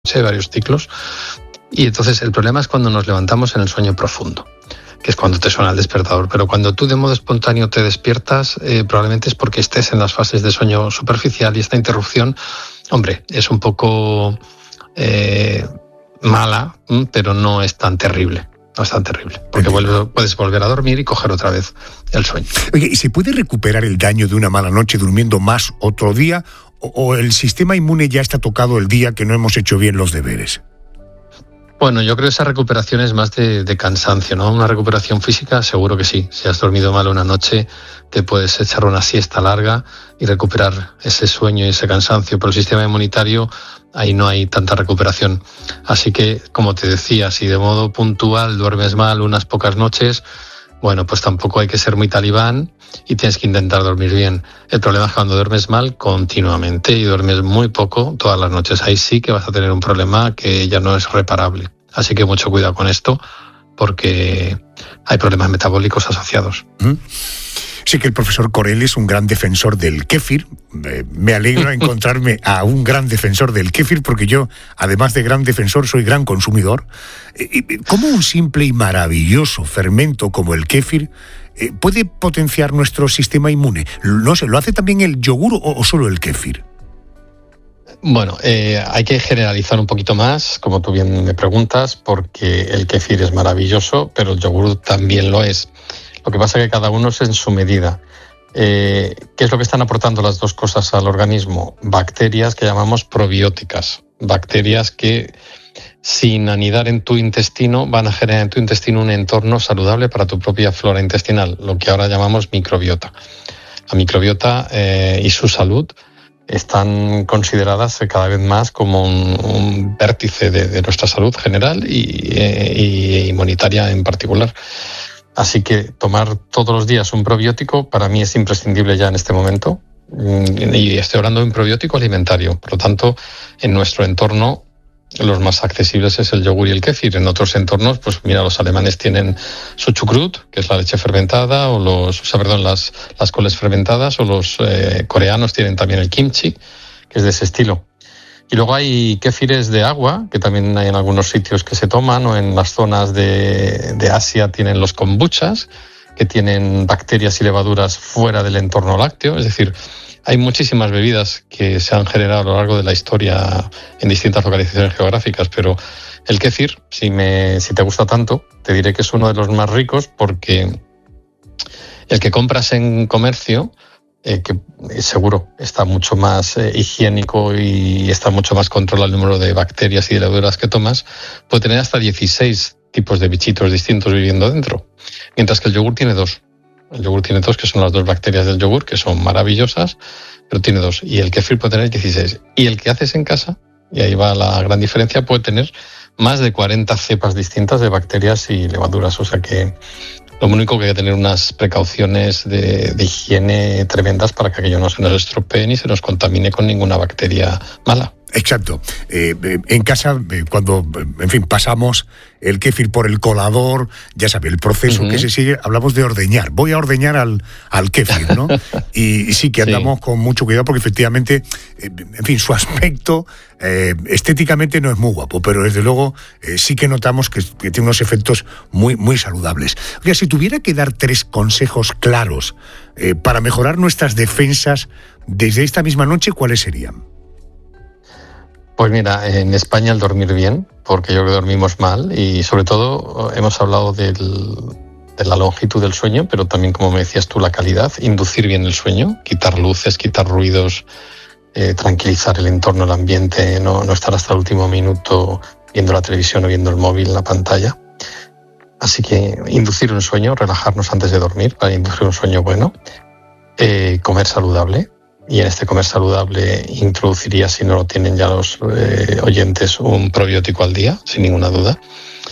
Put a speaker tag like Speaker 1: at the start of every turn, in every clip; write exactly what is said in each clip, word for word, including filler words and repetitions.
Speaker 1: noche, varios ciclos. Y entonces el problema es cuando nos levantamos en el sueño profundo, que es cuando te suena el despertador. Pero cuando tú de modo espontáneo te despiertas, eh, probablemente es porque estés en las fases de sueño superficial, y esta interrupción, hombre, es un poco eh, mala, pero no es tan terrible. No es tan terrible, porque vuelve, puedes volver a dormir y coger otra vez el sueño.
Speaker 2: Oye, ¿y se puede recuperar el daño de una mala noche durmiendo más otro día? ¿O, o el sistema inmune ya está tocado el día que no hemos hecho bien los deberes?
Speaker 1: Bueno, yo creo que esa recuperación es más de, de cansancio, ¿no? Una recuperación física, seguro que sí. Si has dormido mal una noche, te puedes echar una siesta larga y recuperar ese sueño y ese cansancio. Pero el sistema inmunitario, ahí no hay tanta recuperación. Así que, como te decía, si de modo puntual duermes mal unas pocas noches, bueno, pues tampoco hay que ser muy talibán y tienes que intentar dormir bien. El problema es cuando duermes mal continuamente y duermes muy poco todas las noches. Ahí sí que vas a tener un problema que ya no es reparable. Así que mucho cuidado con esto, porque hay problemas metabólicos asociados.
Speaker 2: ¿Mm? Sé que el profesor Corell es un gran defensor del kéfir. Eh, me alegro encontrarme a un gran defensor del kéfir, porque yo, además de gran defensor, soy gran consumidor. Eh, ¿Cómo un simple y maravilloso fermento como el kéfir eh, puede potenciar nuestro sistema inmune? No sé, ¿lo hace también el yogur o, o solo el kéfir?
Speaker 1: Bueno, eh, hay que generalizar un poquito más, como tú bien me preguntas, porque el kéfir es maravilloso, pero el yogur también lo es. Lo que pasa es que cada uno es en su medida. Eh, ¿Qué es lo que están aportando las dos cosas al organismo? Bacterias que llamamos probióticas. Bacterias que, sin anidar en tu intestino, van a generar en tu intestino un entorno saludable para tu propia flora intestinal, lo que ahora llamamos microbiota. La microbiota eh, y su salud están consideradas cada vez más como un, un vértice de, de nuestra salud general y, eh, y inmunitaria en particular. Así que tomar todos los días un probiótico para mí es imprescindible ya en este momento. Y estoy hablando de un probiótico alimentario. Por lo tanto, en nuestro entorno, los más accesibles es el yogur y el kéfir. En otros entornos, pues mira, los alemanes tienen su chucrut, que es la leche fermentada, o los, o sea, perdón, las, las coles fermentadas, o los eh, coreanos tienen también el kimchi, que es de ese estilo. Y luego hay kéfires de agua, que también hay en algunos sitios que se toman, o en las zonas de, de Asia tienen los kombuchas, que tienen bacterias y levaduras fuera del entorno lácteo. Es decir, hay muchísimas bebidas que se han generado a lo largo de la historia en distintas localizaciones geográficas, pero el kéfir, si, me, si te gusta tanto, te diré que es uno de los más ricos, porque el que compras en comercio, Eh, que seguro está mucho más eh, higiénico y está mucho más controlado el número de bacterias y de levaduras que tomas, puede tener hasta dieciséis tipos de bichitos distintos viviendo dentro, mientras que el yogur tiene dos. El yogur tiene dos, que son las dos bacterias del yogur, que son maravillosas, pero tiene dos. Y el kéfir puede tener dieciséis. Y el que haces en casa, y ahí va la gran diferencia, puede tener más de cuarenta cepas distintas de bacterias y levaduras. O sea que lo único que hay que tener unas precauciones de, de higiene tremendas para que aquello no se nos estropee ni se nos contamine con ninguna bacteria mala.
Speaker 2: Exacto. Eh, eh, en casa, eh, cuando, en fin, pasamos el kéfir por el colador, ya sabe, el proceso uh-huh. que se sigue, hablamos de ordeñar. Voy a ordeñar al, al kéfir, ¿no? y, y sí que andamos sí. con mucho cuidado, porque efectivamente, eh, en fin, su aspecto eh, estéticamente no es muy guapo, pero desde luego eh, sí que notamos que, que tiene unos efectos muy, muy saludables. Oiga, si tuviera que dar tres consejos claros eh, para mejorar nuestras defensas desde esta misma noche, ¿cuáles serían?
Speaker 1: Pues mira, en España el dormir bien, porque yo creo que dormimos mal, y sobre todo hemos hablado del, de la longitud del sueño, pero también, como me decías tú, la calidad, inducir bien el sueño, quitar luces, quitar ruidos, eh, tranquilizar el entorno, el ambiente, no, no estar hasta el último minuto viendo la televisión o viendo el móvil en la pantalla. Así que inducir un sueño, relajarnos antes de dormir para inducir un sueño bueno, eh, comer saludable. Y en este comer saludable introduciría, si no lo tienen ya los eh, oyentes, un probiótico al día, sin ninguna duda.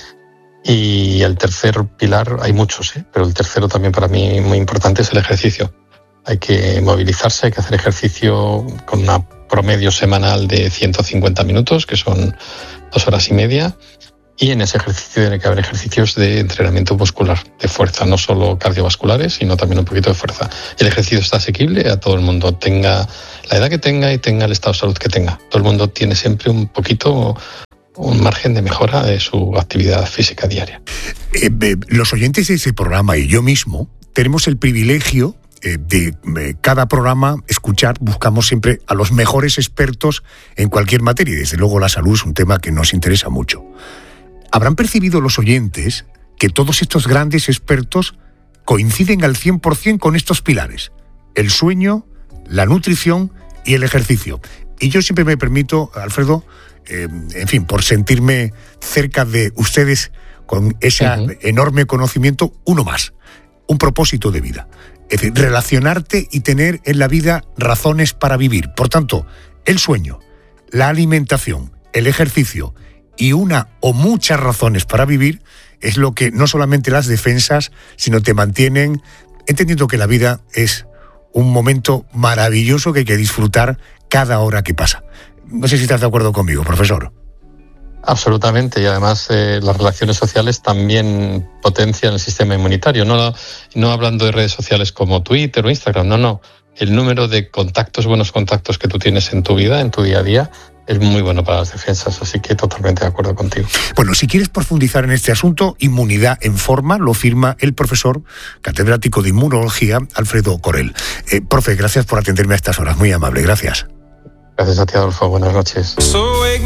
Speaker 1: Y el tercer pilar, hay muchos, ¿eh? pero el tercero también para mí muy importante es el ejercicio. Hay que movilizarse, hay que hacer ejercicio con una promedio semanal de ciento cincuenta minutos, que son dos horas y media. Y en ese ejercicio tiene que haber ejercicios de entrenamiento muscular, de fuerza, no solo cardiovasculares, sino también un poquito de fuerza. El ejercicio está asequible a todo el mundo, tenga la edad que tenga y tenga el estado de salud que tenga. Todo el mundo tiene siempre un poquito un margen de mejora de su actividad física diaria.
Speaker 2: Eh, eh, los oyentes de ese programa y yo mismo tenemos el privilegio eh, de eh, cada programa escuchar, buscamos siempre a los mejores expertos en cualquier materia, y desde luego la salud es un tema que nos interesa mucho. Habrán percibido los oyentes que todos estos grandes expertos coinciden al cien por ciento con estos pilares: el sueño, la nutrición y el ejercicio. Y yo siempre me permito, Alfredo, eh, en fin, por sentirme cerca de ustedes con ese uh-huh. enorme conocimiento, uno más, un propósito de vida. Es decir, relacionarte y tener en la vida razones para vivir. Por tanto, el sueño, la alimentación, el ejercicio y una o muchas razones para vivir es lo que no solamente las defensas, sino te mantienen entendiendo que la vida es un momento maravilloso que hay que disfrutar cada hora que pasa. No sé si estás de acuerdo conmigo, profesor.
Speaker 1: Absolutamente, y además eh, las relaciones sociales también potencian el sistema inmunitario. No, no hablando de redes sociales como Twitter o Instagram, no, no. El número de contactos, buenos contactos que tú tienes en tu vida, en tu día a día, es muy bueno para las defensas, así que totalmente de acuerdo contigo.
Speaker 2: Bueno, si quieres profundizar en este asunto, Inmunidad en Forma, lo firma el profesor catedrático de Inmunología, Alfredo Corel. Eh, profe, gracias por atenderme a estas horas, muy amable, gracias.
Speaker 1: Gracias a ti, Adolfo, buenas noches.